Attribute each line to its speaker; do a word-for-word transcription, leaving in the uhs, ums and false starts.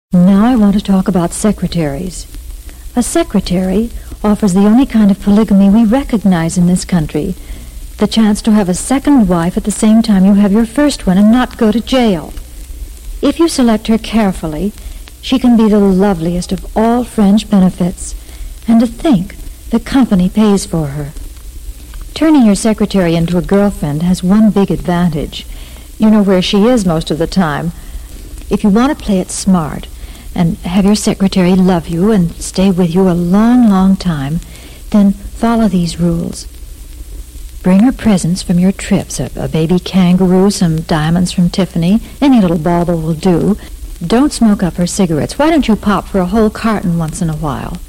Speaker 1: Now I want to talk about secretaries. A secretary offers the only kind of polygamy we recognize in this country, the chance to have a second wife at the same time you have your first one and not go to jail. If you select her carefully, she can be the loveliest of all French benefits, and to think the company pays for her. Turning your secretary into a girlfriend has one big advantage. You know where she is most of the time. If you want to play it smart and have your secretary love you and stay with you a long, long time, then follow these rules. Bring her presents from your trips, a, a baby kangaroo, some diamonds from Tiffany, any little bauble will do. Don't smoke up her cigarettes. Why don't you pop for a whole carton once in a while?